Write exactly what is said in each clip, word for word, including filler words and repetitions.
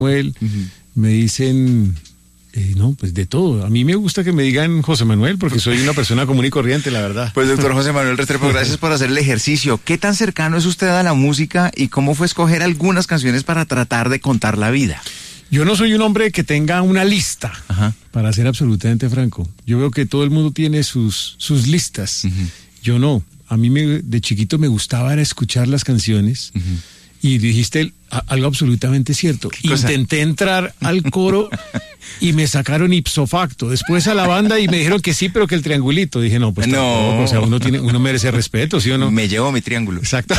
Manuel, Uh-huh. me dicen, eh, no, pues de todo. A mí me gusta que me digan José Manuel porque soy una persona común y corriente, la verdad. Pues doctor José Manuel Restrepo, gracias por hacer el ejercicio. ¿Qué tan cercano es usted a la música y cómo fue escoger algunas canciones para tratar de contar la vida? Yo no soy un hombre que tenga una lista, Ajá. para ser absolutamente franco. Yo veo que todo el mundo tiene sus, sus listas. Uh-huh. Yo no. A mí me, de chiquito me gustaba era escuchar las canciones. Uh-huh. Y dijiste a, algo absolutamente cierto. Intenté entrar al coro y me sacaron ipso facto. Después a la banda y me dijeron que sí, pero que el triangulito. Dije, no, pues no. tampoco. O sea, uno, tiene, uno merece respeto, ¿sí o no? Me llevo mi triángulo. Exacto.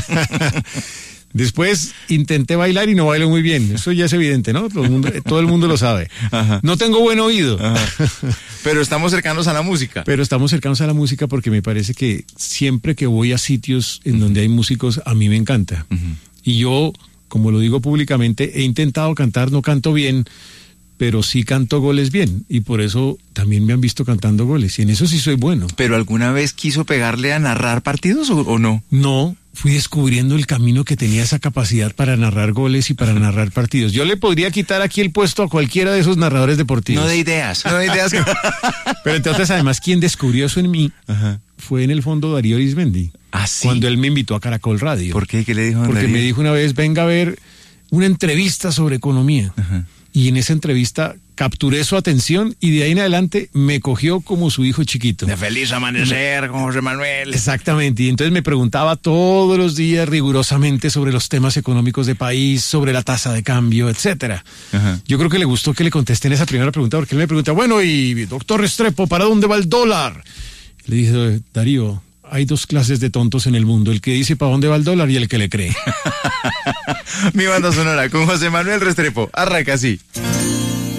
Después intenté bailar y no bailo muy bien. Eso ya es evidente, ¿no? Todo el mundo, todo el mundo lo sabe. Ajá. No tengo buen oído. Ajá. Pero estamos cercanos a la música. Pero estamos cercanos a la música porque me parece que siempre que voy a sitios en donde hay músicos, a mí me encanta. Uh-huh. Y yo, como lo digo públicamente, he intentado cantar, no canto bien, pero sí canto goles bien. Y por eso también me han visto cantando goles. Y en eso sí soy bueno. ¿Pero alguna vez quiso pegarle a narrar partidos o, o no? No. Fui descubriendo el camino que tenía esa capacidad para narrar goles y para narrar partidos. Yo le podría quitar aquí el puesto a cualquiera de esos narradores deportivos. No de ideas, no de ideas. Pero entonces, además, quien descubrió eso en mí Ajá. fue en el fondo Darío Arizmendi. ¿Ah, sí? Cuando él me invitó a Caracol Radio. ¿Por qué? ¿Qué le dijo? Porque Darío? me dijo una vez, venga a ver una entrevista sobre economía. Ajá. Y en esa entrevista capturé su atención y de ahí en adelante me cogió como su hijo chiquito. De feliz amanecer con José Manuel. Exactamente, y entonces me preguntaba todos los días rigurosamente sobre los temas económicos de país, sobre la tasa de cambio, etcétera. Ajá. Yo creo que le gustó que le contesté en esa primera pregunta porque él me pregunta, bueno, y doctor Restrepo, ¿para dónde va el dólar? Le dije, Darío, hay dos clases de tontos en el mundo, el que dice para dónde va el dólar y el que le cree. Mi banda sonora con José Manuel Restrepo. Arranca así.